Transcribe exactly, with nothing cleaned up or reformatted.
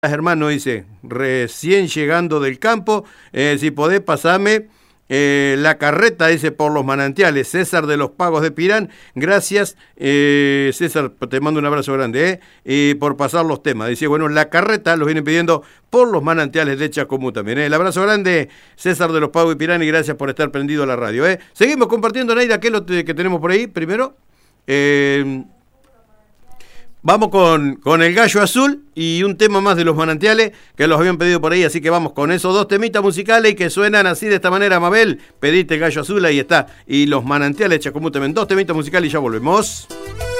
Hermano, dice, recién llegando del campo, eh, si podés pasarme eh, la carreta, dice, por los manantiales. César de los Pagos de Pirán, gracias, eh, César, te mando un abrazo grande, eh, y por pasar los temas. Dice, bueno, la carreta los vienen pidiendo por los manantiales de Chascomú también. Eh. El abrazo grande, César de los Pagos de Pirán, y gracias por estar prendido a la radio. Eh. Seguimos compartiendo, Neida, ¿qué es lo que tenemos por ahí? Primero, eh... Vamos con, con el Gallo Azul y un tema más de los manantiales que los habían pedido por ahí, así que vamos con esos dos temitas musicales y que suenan así de esta manera. Mabel, pediste el Gallo Azul, ahí está, y los manantiales de Chascomú también, dos temitas musicales y ya volvemos.